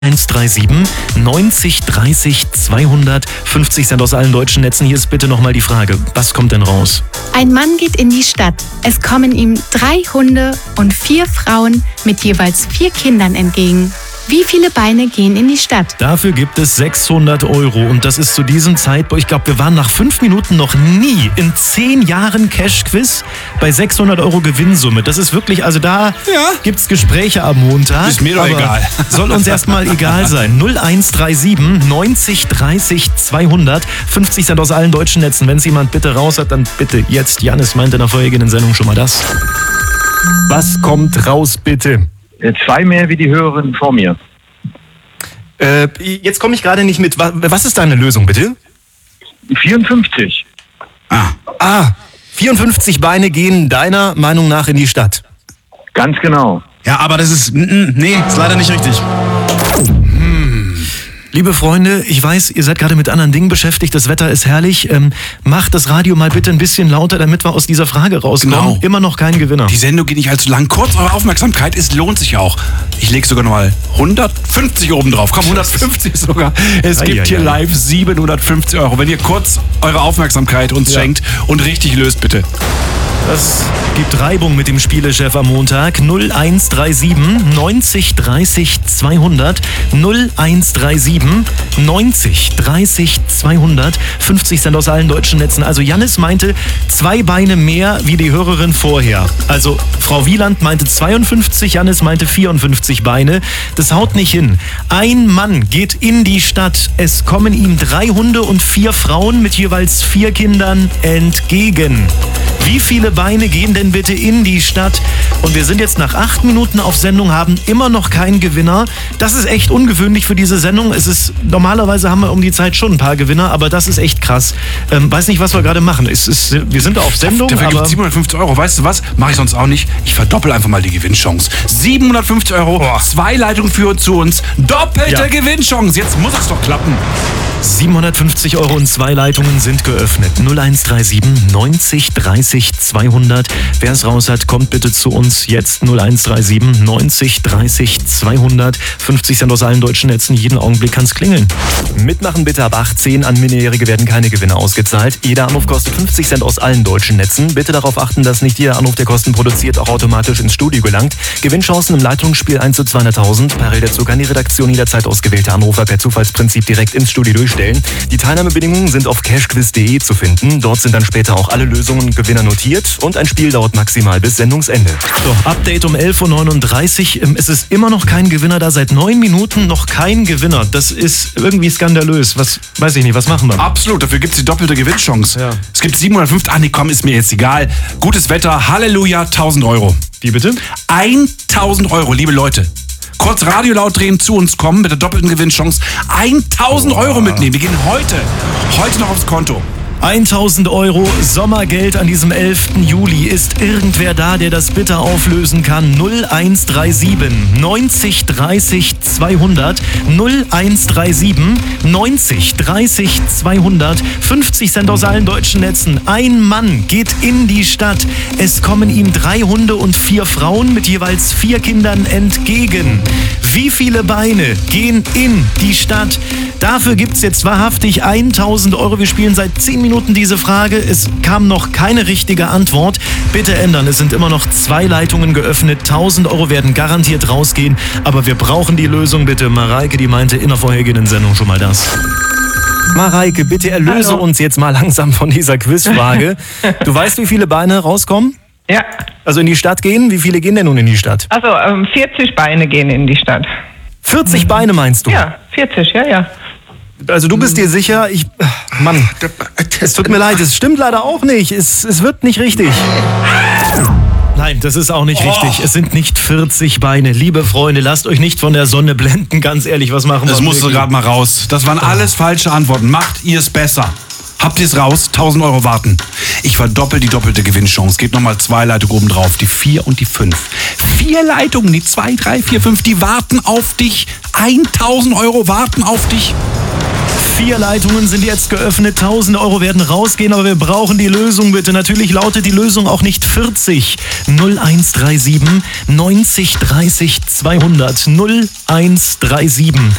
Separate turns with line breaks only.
137 90 30 200 50 Cent aus allen deutschen Netzen. Hier ist bitte nochmal die Frage, was kommt denn raus?
Ein Mann geht in die Stadt. Es kommen ihm 3 Hunde und 4 Frauen mit jeweils 4 Kindern entgegen. Wie viele Beine gehen in die Stadt?
Dafür gibt es 600 € und das ist zu diesem Zeitpunkt, ich glaube, wir waren nach 5 Minuten noch nie in 10 Jahren Cash-Quiz bei 600 € Gewinnsumme. Das ist wirklich, also da gibt's Gespräche am Montag.
Ist mir doch egal.
Soll uns erstmal egal sein. 0137 90 30 200 50 Cent aus allen deutschen Netzen. Wenn es jemand bitte raus hat, dann bitte jetzt. Janis meinte in der vorherigen Sendung schon mal das. Was kommt raus, bitte?
2 mehr wie die Hörerin vor mir.
Jetzt komme ich gerade nicht mit. Was ist deine Lösung, bitte?
54.
54 Beine gehen deiner Meinung nach in die Stadt.
Ganz genau.
Ja, aber das ist, ist leider nicht richtig.
Liebe Freunde, ich weiß, ihr seid gerade mit anderen Dingen beschäftigt, das Wetter ist herrlich. Macht das Radio mal bitte ein bisschen lauter, damit wir aus dieser Frage rauskommen.
Genau.
Immer noch kein Gewinner.
Die Sendung geht nicht allzu lang. Kurz eure Aufmerksamkeit, es lohnt sich ja auch. Ich lege sogar nochmal 150 oben drauf. Komm, 150 sogar. Es gibt hier live 750 €. Wenn ihr kurz eure Aufmerksamkeit uns schenkt und richtig löst, bitte.
Das gibt Reibung mit dem Spielechef am Montag. 0137 90 30 200 0137 90 30 200 50 Cent aus allen deutschen Netzen. Also Janis meinte 2 Beine mehr wie die Hörerin vorher. Also Frau Wieland meinte 52, Janis meinte 54 Beine. Das haut nicht hin. Ein Mann geht in die Stadt. Es kommen ihm 3 Hunde und 4 Frauen mit jeweils 4 Kindern entgegen. Wie viele Beine gehen denn bitte in die Stadt? Und wir sind jetzt nach 8 Minuten auf Sendung, haben immer noch keinen Gewinner. Das ist echt ungewöhnlich für diese Sendung. Normalerweise haben wir um die Zeit schon ein paar Gewinner, aber das ist echt krass. Weiß nicht, was wir gerade machen. Wir sind da auf Sendung.
Dafür gibt es 750 €. Weißt du was? Mache ich sonst auch nicht. Ich verdoppel einfach mal die Gewinnchance. 750 €, 2 Leitungen führen zu uns. Doppelte Gewinnchance. Jetzt muss es doch klappen.
750 € und 2 Leitungen sind geöffnet. 0137 90 30 200. Wer es raus hat, kommt bitte zu uns jetzt. 0137 90 30 200. 50 Cent aus allen deutschen Netzen. Jeden Augenblick kann es klingeln. Mitmachen bitte ab 18. An Minderjährige werden keine Gewinne ausgezahlt. Jeder Anruf kostet 50 Cent aus allen deutschen Netzen. Bitte darauf achten, dass nicht jeder Anruf, der Kosten produziert, auch automatisch ins Studio gelangt. Gewinnchancen im Leitungsspiel 1 zu 200.000. Parallel dazu kann die Redaktion jederzeit ausgewählte Anrufer per Zufallsprinzip direkt ins Studio durchstellen. Die Teilnahmebedingungen sind auf cashquiz.de zu finden. Dort sind dann später auch alle Lösungen und Gewinner notiert und ein Spiel dauert maximal bis Sendungsende. So, Update um 11:39 Uhr. Es ist immer noch kein Gewinner da. Seit 9 Minuten noch kein Gewinner. Das ist irgendwie skandalös. Weiß ich nicht, was machen wir?
Absolut, dafür gibt es die doppelte Gewinnchance.
Ja.
Es gibt 750, komm, ist mir jetzt egal. Gutes Wetter, Halleluja, 1000 €.
Wie bitte?
1000 €, liebe Leute. Kurz Radio laut drehen, zu uns kommen mit der doppelten Gewinnchance. 1000 € mitnehmen. Wir gehen heute noch aufs Konto.
1000 € Sommergeld an diesem 11. Juli. Ist irgendwer da, der das bitte auflösen kann? 0137 90 30 200 0137 90 30 200 50 Cent aus allen deutschen Netzen. Ein Mann geht in die Stadt. Es kommen ihm 3 Hunde und 4 Frauen mit jeweils 4 Kindern entgegen. Wie viele Beine gehen in die Stadt? Dafür gibt's jetzt wahrhaftig 1000 €. Wir spielen seit 10 Minuten diese Frage. Es kam noch keine richtige Antwort. Bitte ändern. Es sind immer noch 2 Leitungen geöffnet. 1000 € werden garantiert rausgehen. Aber wir brauchen die Lösung bitte. Mareike, die meinte in der vorhergehenden Sendung schon mal das. Mareike, bitte erlöse uns jetzt mal langsam von dieser Quizfrage. Du weißt, wie viele Beine rauskommen?
Ja.
Also in die Stadt gehen? Wie viele gehen denn nun in die Stadt?
Also 40 Beine gehen in die Stadt.
40 Beine meinst du?
Ja, 40, ja.
Also du bist dir sicher, Mann, es tut mir leid, es stimmt leider auch nicht. Es wird nicht richtig. Nein, das ist auch nicht richtig. Es sind nicht 40 Beine. Liebe Freunde, lasst euch nicht von der Sonne blenden. Ganz ehrlich, was machen wir?
Das musste gerade mal raus. Das waren alles falsche Antworten. Macht ihr es besser? Habt ihr es raus? 1000 € warten. Ich verdoppel die doppelte Gewinnchance. Gebt nochmal 2 Leitungen oben drauf. Die 4 und die 5. 4 Leitungen, die 2, 3, 4, 5, die warten auf dich. 1000 € warten auf dich.
4 Leitungen sind jetzt geöffnet. 1000 Euro werden rausgehen, aber wir brauchen die Lösung bitte. Natürlich lautet die Lösung auch nicht 40. 0137 90 30 200. 0137